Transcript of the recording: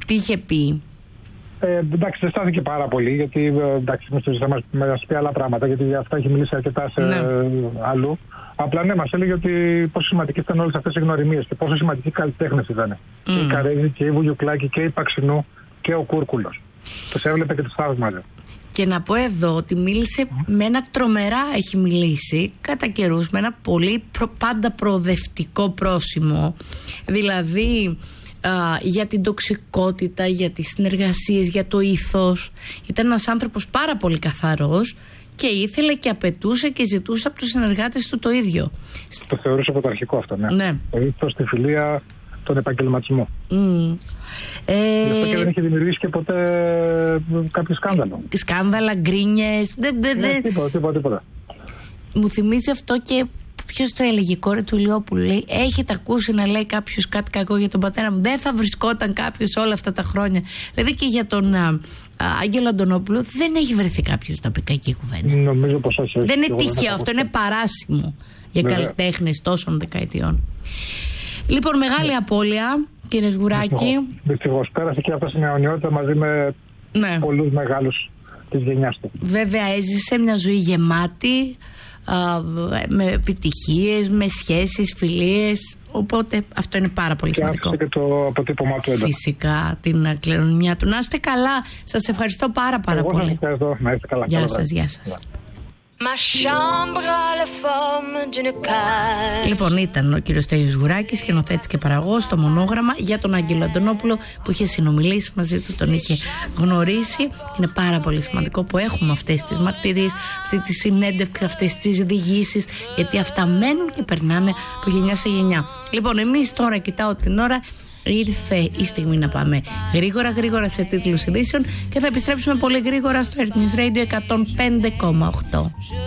Τι είχε πει? Εντάξει, δεν στάθηκε πάρα πολύ, γιατί θα μας πει άλλα πράγματα, γιατί αυτά έχει μιλήσει αρκετά αλλού. Απλά ναι, μας έλεγε ότι πόσο σημαντικές ήταν όλες αυτές οι γνωριμίες και πόσο σημαντικοί καλλιτέχνες ήταν. Και η Καρέζη και η Βουγιουκλάκη και η Παξινού και ο Κούρκουλος. Τους έβλεπε και τους θαύμαζε. Και να πω εδώ ότι μίλησε με ένα τρομερά, έχει μιλήσει κατά καιρούς, με ένα πολύ πάντα προοδευτικό πρόσημο. Δηλαδή για την τοξικότητα, για τις συνεργασίες, για το ήθος. Ήταν ένας άνθρωπος πάρα πολύ καθαρός και ήθελε και απαιτούσε και ζητούσε από τους συνεργάτες του το ίδιο. Το θεωρούσε πρωταρχικό αυτό, ναι. Το ήθος, τη φιλία, τον επαγγελματισμό. Γι' αυτό και δεν είχε δημιουργήσει και ποτέ κάποιο σκάνδαλο. Σκάνδαλα, γκρίνιες. Τίποτα. Μου θυμίζει αυτό και ποιος το έλεγε, η κόρη του Ηλιόπουλου. Λέει: έχετε ακούσει να λέει κάποιος κάτι κακό για τον πατέρα μου? Δεν θα βρισκόταν κάποιος όλα αυτά τα χρόνια. Δηλαδή και για τον Άγγελο Αντωνόπουλο δεν έχει βρεθεί κάποιος να πει κακή κουβέντα. Νομίζω πως όχι. Δεν είναι τυχαίο, αυτό είναι παράσιμο για καλλιτέχνες τόσων δεκαετιών. Λοιπόν, μεγάλη απώλεια, κύριε Σγουράκη. Δυστυχώς πέρασε και αυτό στην αιωνιότητα μαζί με πολλούς μεγάλους της γενιάς του. Βέβαια έζησε μια ζωή γεμάτη, με επιτυχίες, με σχέσεις, φιλίες. Οπότε αυτό είναι πάρα πολύ σημαντικό. Και άφησε και το αποτύπωμά του έντονο. Φυσικά την κληρονομιά του. Να είστε καλά. Σας ευχαριστώ πάρα πολύ. Εγώ σας ευχαριστώ. Να είστε καλά. Γεια σας, γεια σας. Λοιπόν, ήταν ο κύριος Στέλιος Σγουράκης, σκηνοθέτης και παραγωγός στο Μονόγραμμα, για τον Άγγελο Αντωνόπουλο που είχε συνομιλήσει μαζί του, τον είχε γνωρίσει. Είναι πάρα πολύ σημαντικό που έχουμε αυτές τις μαρτυρίες, αυτή τη συνέντευξη, αυτές τις διηγήσεις, γιατί αυτά μένουν και περνάνε από γενιά σε γενιά. Λοιπόν, εμείς τώρα, κοιτάω την ώρα, ήρθε η στιγμή να πάμε γρήγορα σε τίτλους ειδήσεων και θα επιστρέψουμε πολύ γρήγορα στο Earth News Radio 105,8.